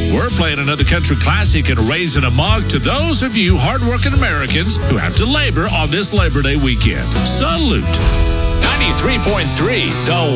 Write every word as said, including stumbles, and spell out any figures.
We're playing another country classic and raising a mug to those of you hardworking Americans who have to labor on this Labor Day weekend. Salute. ninety-three point three, The